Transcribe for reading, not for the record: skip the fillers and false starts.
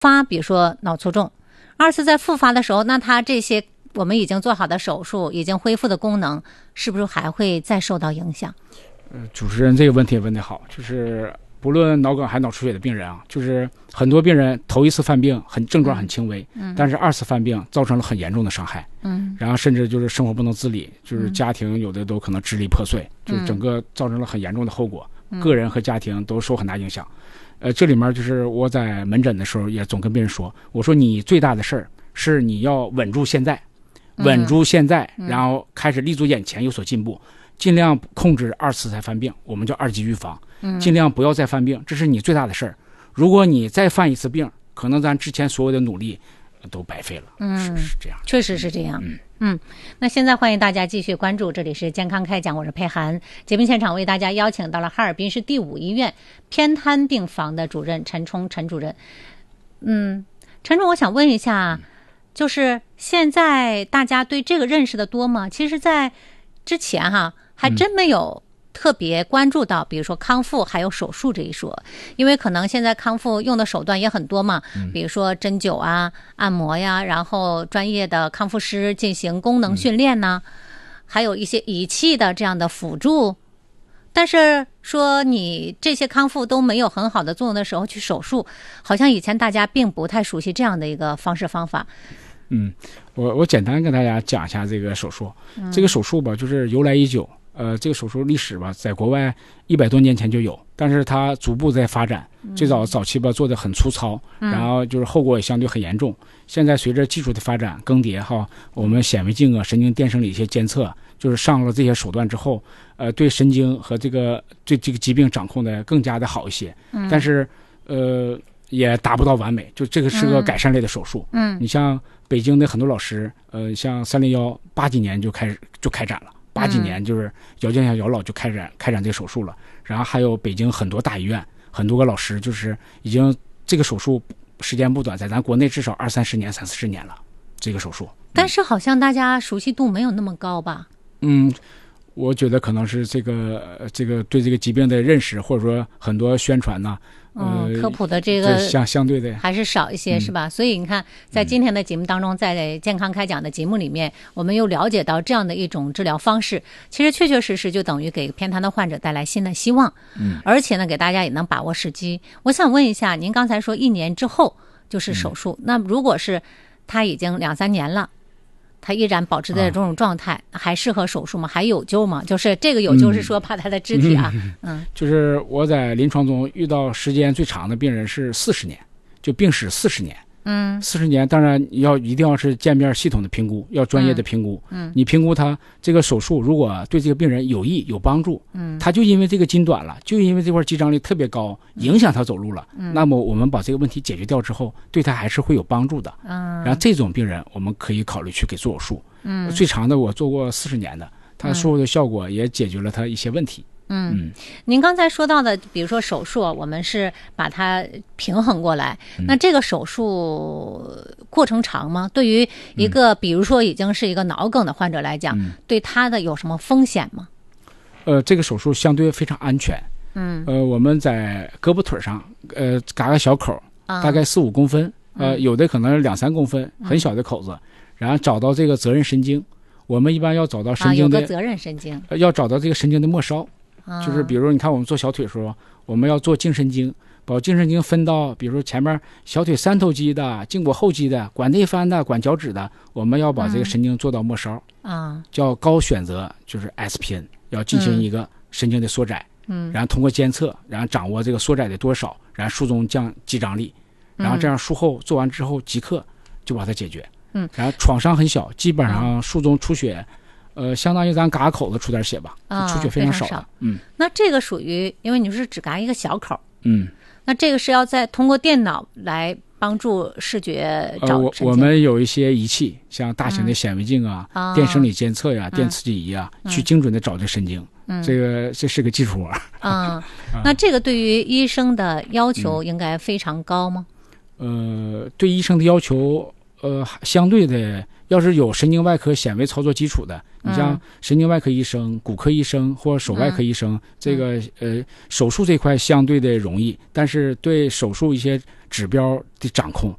发，比如说脑卒中，二次再复发的时候，那他这些我们已经做好的手术，已经恢复的功能，是不是还会再受到影响？ 主持人这个问题也问得好，就是不论脑梗还脑出血的病人啊，就是很多病人头一次犯病症状很轻微，但是二次犯病造成了很严重的伤害，然后甚至就是生活不能自理，就是家庭有的都可能支离破碎，就是整个造成了很严重的后果，个人和家庭都受很大影响。这里面就是我在门诊的时候也总跟病人说，我说你最大的事儿是你要稳住现在，然后开始立足眼前有所进步，尽量控制二次再犯病，我们叫二级预防，尽量不要再犯病，这是你最大的事儿。如果你再犯一次病，可能咱之前所有的努力都白费了。是这样， 确实是这样。那现在欢迎大家继续关注，这里是健康开讲，我是佩涵。节目现场为大家邀请到了哈尔滨市第5医院偏瘫病房的主任陈冲陈主任。陈总，我想问一下，就是现在大家对这个认识的多吗？其实在之前还真没有特别关注到比如说康复还有手术这一说，因为可能现在康复用的手段也很多嘛，比如说针灸啊、按摩呀，然后专业的康复师进行功能训练呢，还有一些仪器的这样的辅助。但是说你这些康复都没有很好的作用的时候去手术，好像以前大家并不太熟悉这样的一个方式方法。 我简单跟大家讲一下这个手术。这个手术吧，就是由来已久。这个手术历史吧，在国外100多年前就有，但是它逐步在发展。最早期吧，做的很粗糙，然后就是后果也相对很严重。现在随着技术的发展更迭我们显微镜神经电生理一些监测，就是上了这些手段之后，对神经和对这个疾病掌控的更加的好一些。但是也达不到完美，就这个是个改善类的手术。你像北京的很多老师，像30180几年就开展了。80几年就是姚建姚老就开展这个手术了，然后还有北京很多大医院很多个老师，就是已经这个手术时间不短，在咱国内至少20-30年30-40年了这个手术。 但是好像大家熟悉度没有那么高吧？ 我觉得可能是这个对这个疾病的认识，或者说很多宣传呢， 科普的这个相对的还是少一些，是吧？所以你看，在今天的节目当中，在健康开讲的节目里面，我们又了解到这样的一种治疗方式，其实确确实实就等于给偏瘫的患者带来新的希望。而且呢，给大家也能把握时机。我想问一下，您刚才说1年之后就是手术，那如果是他已经2-3年了，他依然保持在这种状态，还适合手术吗？还有救吗？就是这个有救是说怕他的肢体就是我在临床中遇到时间最长的病人是40年，就病史40年。40年，当然一定要是见面系统的评估，要专业的评估。你评估他这个手术如果对这个病人有益有帮助，他就因为这个筋短了，就因为这块肌张力特别高，影响他走路了，那么我们把这个问题解决掉之后，对他还是会有帮助的。然后这种病人我们可以考虑去给做手术。最长的我做过40年的，他术后的效果也解决了他一些问题。 您刚才说到的，比如说手术，我们是把它平衡过来。那这个手术过程长吗？对于一个比如说已经是一个脑梗的患者来讲，对他的有什么风险吗？ 这个手术相对非常安全。我们在胳膊腿上嘎个小口，大概4-5公分，有的可能是2-3公分，很小的口子，然后找到这个责任神经。我们一般要找到神经的有个责任神经， 要找到这个神经的末梢。就是比如你看我们做小腿的时候，我们要做颈神经，把颈神经分到比如说前面小腿三头肌的、胫骨后肌的、管内翻的、管脚趾的，我们要把这个神经做到末梢，叫高选择，就是 SPN， 要进行一个神经的缩窄，然后通过监测，然后掌握这个缩窄的多少，然后术中降肌张力，然后这样术后做完之后即刻就把它解决。然后创伤很小，基本上术中出血相当于咱嘎口子出点血吧，出血非常少的。 那这个属于，因为你是只嘎一个小口，那这个是要再通过电脑来帮助视觉找神经。 我们有一些仪器，像大型的显微镜电生理监测呀、电刺激仪去精准的找这神经。这是个技术活。 那这个对于医生的要求应该非常高吗？ 对医生的要求相对的，要是有神经外科显微操作基础的，你像神经外科医生、骨科医生或手外科医生，这个手术这块相对的容易，但是对手术一些指标的掌控